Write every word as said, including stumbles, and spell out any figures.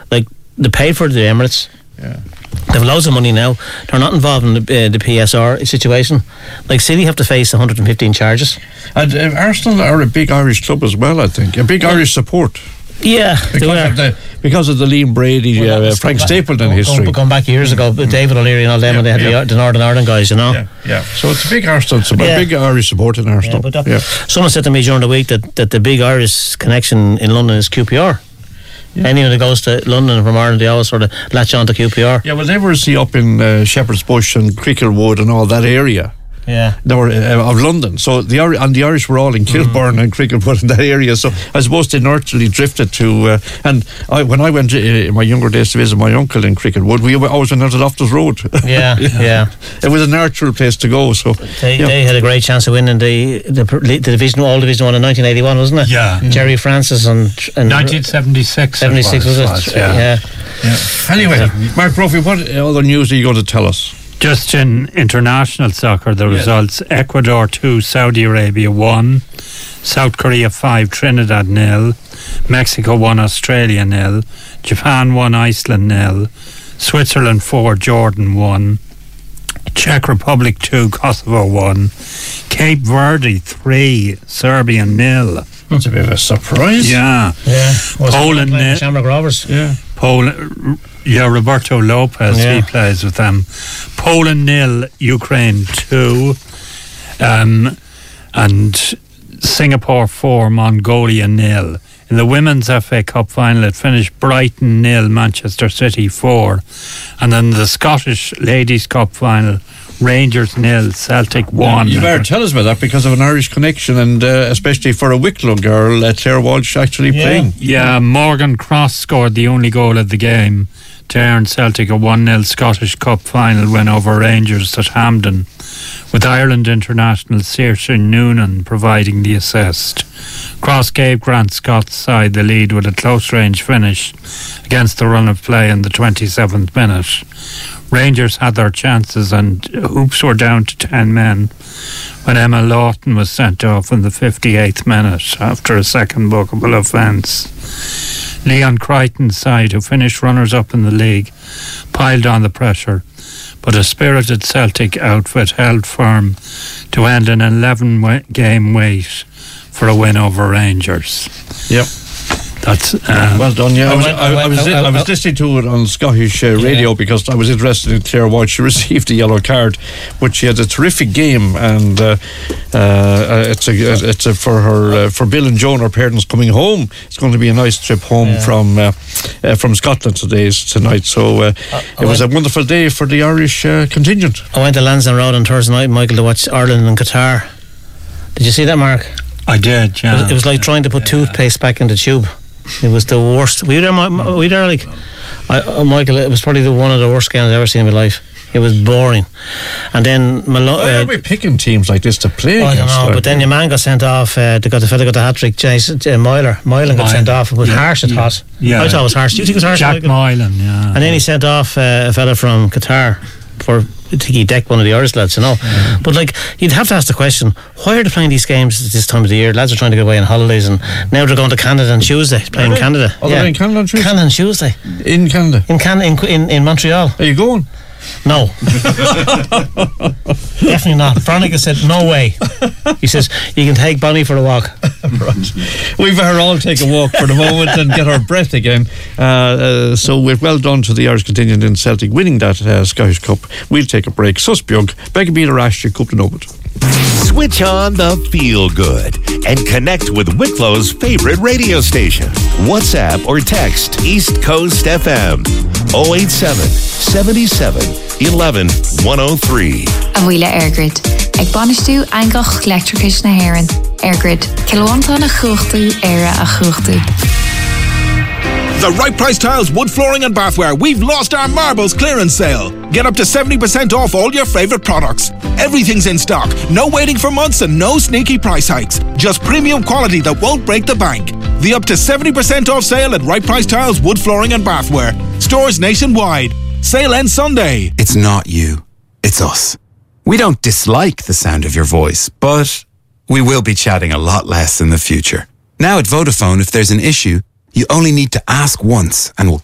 like they paid for the Emirates. Yeah. They have loads of money now. They're not involved in the, uh, the P S R situation. Like City have to face one hundred fifteen charges. And uh, Arsenal are a big Irish club as well, I think. A big yeah. Irish support. Yeah, because they were. Of the, because of the Liam Brady, well, uh, Frank Stapleton going, history. Going back years ago, mm-hmm. David O'Leary and all them, yeah, and they had yeah. the, the Northern Ireland guys, you know. Yeah, yeah. So it's a big Arsenal, it's a yeah. big Irish support in Arsenal. Yeah, but that, yeah. Someone said to me during the week that, that the big Irish connection in London is Q P R. Yeah. Anyone that goes to London from Ireland, they always sort of latch on to Q P R. Yeah, well, they were see up in uh, Shepherd's Bush and Cricklewood and all that area. Yeah, they were uh, of London. So the and the Irish were all in Kilburn mm. and Cricklewood in that area. So I suppose they naturally drifted to. Uh, and I, when I went to, uh, in my younger days to visit my uncle in Cricklewood, we always went out to Loftus Road. Yeah, yeah, yeah. It was a natural place to go. So they, yeah. they had a great chance of winning the the, the division, all division one in nineteen eighty-one, wasn't it? Yeah, mm. Jerry Francis and, and nineteen seventy-six. seventy-six was, was it? Yeah. yeah. yeah. Anyway, yeah. Mark Brophy, what other news are you going to tell us? Just in international soccer, the yes. results: Ecuador two, Saudi Arabia one, South Korea five, Trinidad nil, Mexico one, Australia nil, Japan one, Iceland nil, Switzerland four, Jordan one, Czech Republic two, Kosovo one, Cape Verde three, Serbia nil. That's a bit of a surprise. Yeah, yeah. Poland nil. Shamrock Rovers. Yeah. Poland. Yeah, Roberto Lopez, yeah. he plays with them. Poland nil, Ukraine two, um, and Singapore four, Mongolia nil. In the Women's F A Cup final, it finished Brighton nil, Manchester City four. And then the Scottish Ladies' Cup final, Rangers nil, Celtic one. You better tell us about that because of an Irish connection, and uh, especially for a Wicklow girl, uh, Claire Walsh actually yeah. playing. Yeah, Morgan Cross scored the only goal of the game to earn Celtic a one nil Scottish Cup final win over Rangers at Hampden, with Ireland international Saoirse Noonan providing the assist. Cross gave Grant Scott's side the lead with a close-range finish against the run of play in the twenty-seventh minute. Rangers had their chances and hoops were down to ten men when Emma Lawton was sent off in the fifty-eighth minute after a second bookable offence. Leon Crichton's side, who finished runners-up in the league, piled on the pressure, but a spirited Celtic outfit held firm to end an eleven-game wait for a win over Rangers. Yep. That's um, well done. Yeah, I was, I, went, I, I, was, I, I, I was listening to it on Scottish uh, radio yeah. because I was interested in Claire Walsh. She received a yellow card, but she had a terrific game, and uh, uh, it's a it's a for her uh, for Bill and Joan, her parents coming home. It's going to be a nice trip home yeah. from uh, uh, from Scotland today tonight. So uh, uh, it was went, a wonderful day for the Irish uh, contingent. I went to Lansdowne Road on Thursday night, Michael, to watch Ireland and Qatar. Did you see that, Mark? I did. Yeah. It was, it was like trying to put yeah. toothpaste back in the tube. It was the worst. Were you there, Ma- were you there like I, uh, Michael? It was probably the, one of the worst games I've ever seen in my life. It was boring. And then Malo- Why are we picking teams like this to play oh, against? I don't know, like, but then your man got sent off. Uh, they got the fella got the hat trick. Jason uh, Moylan, Moylan got Moylan. sent off. It was yeah. harsh. I thought. Yeah. I thought it was harsh. Do you think it was harsh? Jack Michael? Moylan, yeah. And then he sent off uh, a fella from Qatar for. I think he decked one of the Irish lads, you know. Yeah. But like, you'd have to ask the question: why are they playing these games at this time of the year? Lads are trying to get away on holidays, and now they're going to Canada on Tuesday, playing in Canada. Oh, they're in Canada on Tuesday. Canada on Tuesday. In Canada. In Canada, in, in in Montreal. Are you going? No. Definitely not. Veronica said, no way. He says, you can take Bonnie for a walk. Right. We better all take a walk for the moment and get our breath again. Uh, uh, so we're well done to the Irish contingent in Celtic winning that uh, Scottish Cup. We'll take a break. Sus Biog, Begga Bíle Ashley, Cup to Nobit. Switch on the feel good and connect with Wicklow's favorite radio station. WhatsApp or text East Coast F M oh eight seven, seven seven, one one, one oh three. Ahuile Airgrid. Ag banistú angach electricus na Héireann. Airgrid. Kilowanta na chuachtaí éire a chuachtaí. The Right Price Tiles Wood Flooring and Bathware. We've lost our marbles clearance sale. Get up to seventy percent off all your favourite products. Everything's in stock. No waiting for months and no sneaky price hikes. Just premium quality that won't break the bank. The up to seventy percent off sale at Right Price Tiles Wood Flooring and Bathware. Stores nationwide. Sale ends Sunday. It's not you. It's us. We don't dislike the sound of your voice, but we will be chatting a lot less in the future. Now at Vodafone, if there's an issue, you only need to ask once and we'll